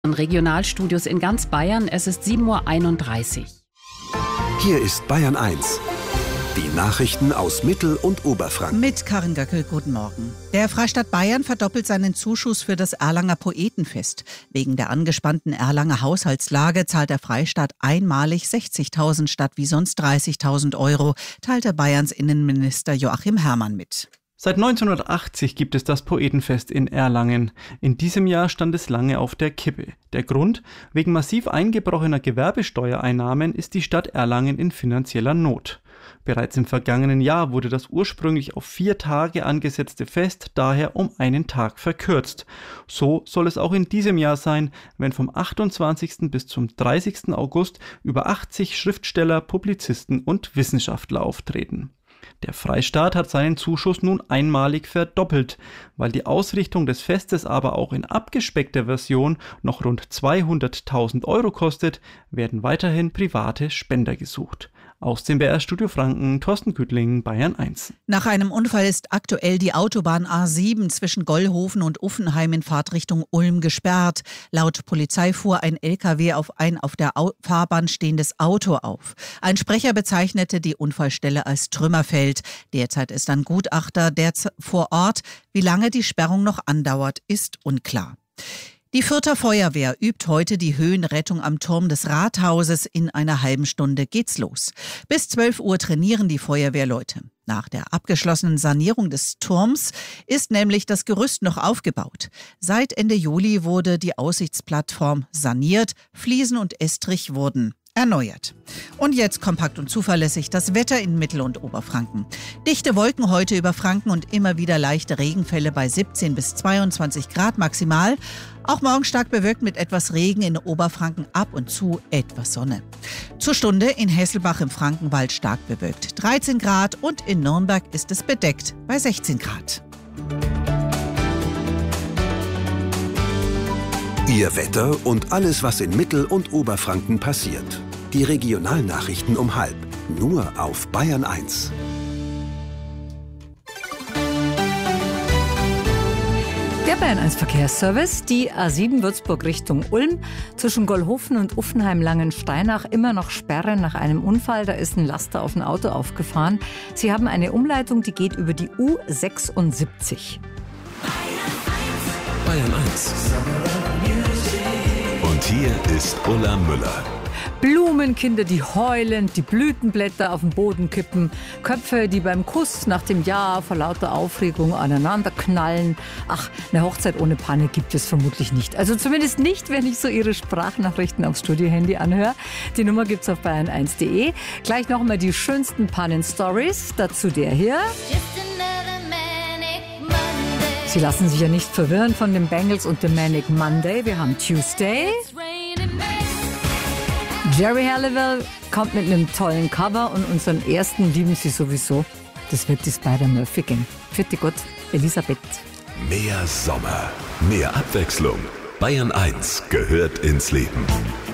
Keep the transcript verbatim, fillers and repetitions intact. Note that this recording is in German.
Regionalstudios in ganz Bayern. Es ist sieben Uhr einunddreißig. Hier ist Bayern eins. Die Nachrichten aus Mittel- und Oberfranken. Mit Karin Göckel, guten Morgen. Der Freistaat Bayern verdoppelt seinen Zuschuss für das Erlanger Poetenfest. Wegen der angespannten Erlanger Haushaltslage zahlt der Freistaat einmalig sechzigtausend statt wie sonst dreißigtausend Euro, teilte Bayerns Innenminister Joachim Herrmann mit. Seit neunzehnhundertachtzig gibt es das Poetenfest in Erlangen. In diesem Jahr stand es lange auf der Kippe. Der Grund? Wegen massiv eingebrochener Gewerbesteuereinnahmen ist die Stadt Erlangen in finanzieller Not. Bereits im vergangenen Jahr wurde das ursprünglich auf vier Tage angesetzte Fest daher um einen Tag verkürzt. So soll es auch in diesem Jahr sein, wenn vom achtundzwanzigsten bis zum dreißigsten August über achtzig Schriftsteller, Publizisten und Wissenschaftler auftreten. Der Freistaat hat seinen Zuschuss nun einmalig verdoppelt. Weil die Ausrichtung des Festes aber auch in abgespeckter Version noch rund zweihunderttausend Euro kostet, werden weiterhin private Spender gesucht. Aus dem B R-Studio Franken, Thorsten Güttling, Bayern eins. Nach einem Unfall ist aktuell die Autobahn A sieben zwischen Gollhofen und Uffenheim in Fahrtrichtung Ulm gesperrt. Laut Polizei fuhr ein L K W auf ein auf der Au- Fahrbahn stehendes Auto auf. Ein Sprecher bezeichnete die Unfallstelle als Trümmerfeld. Derzeit ist ein Gutachter derz- vor Ort. Wie lange die Sperrung noch andauert, ist unklar. Die Fürther Feuerwehr übt heute die Höhenrettung am Turm des Rathauses. In einer halben Stunde geht's los. Bis zwölf Uhr trainieren die Feuerwehrleute. Nach der abgeschlossenen Sanierung des Turms ist nämlich das Gerüst noch aufgebaut. Seit Ende Juli wurde die Aussichtsplattform saniert. Fliesen und Estrich wurden erneuert. Und jetzt kompakt und zuverlässig das Wetter in Mittel- und Oberfranken. Dichte Wolken heute über Franken und immer wieder leichte Regenfälle bei siebzehn bis zweiundzwanzig Grad maximal. Auch morgen stark bewölkt mit etwas Regen in Oberfranken, ab und zu etwas Sonne. Zur Stunde in Hesselbach im Frankenwald stark bewölkt dreizehn Grad und in Nürnberg ist es bedeckt bei sechzehn Grad. Ihr Wetter und alles, was in Mittel- und Oberfranken passiert. Die Regionalnachrichten um halb. Nur auf Bayern eins. Der Bayern eins Verkehrsservice, die A sieben Würzburg Richtung Ulm, zwischen Gollhofen und Uffenheim-Langensteinach immer noch Sperre nach einem Unfall. Da ist ein Laster auf ein Auto aufgefahren. Sie haben eine Umleitung, die geht über die U sechsundsiebzig. Bayern eins. Und hier ist Ulla Müller. Blumenkinder, die heulen, die Blütenblätter auf den Boden kippen, Köpfe, die beim Kuss nach dem Ja vor lauter Aufregung aneinander knallen. Ach, eine Hochzeit ohne Panne gibt es vermutlich nicht. Also zumindest nicht, wenn ich so Ihre Sprachnachrichten aufs Studiohandy anhöre. Die Nummer gibt's auf bayern eins punkt de. Gleich noch mal die schönsten Pannen-Stories. Dazu der hier. Sie lassen sich ja nicht verwirren von den Bangles und dem Manic Monday. Wir haben Tuesday. Jerry Halliwell kommt mit einem tollen Cover und unseren ersten lieben Sie sowieso. Das wird die Spider-Murphy-Gang. Vierte Gott, Elisabeth. Mehr Sommer, mehr Abwechslung. Bayern eins gehört ins Leben.